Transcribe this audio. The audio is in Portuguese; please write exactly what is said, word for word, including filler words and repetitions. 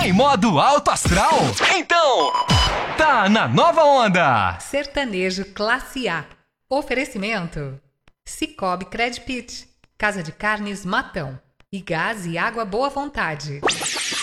em modo alto astral? Então, tá na nova onda! Sertanejo Classe A. Oferecimento: Cicobi Credpit, Casa de Carnes Matão e Gás e Água Boa Vontade.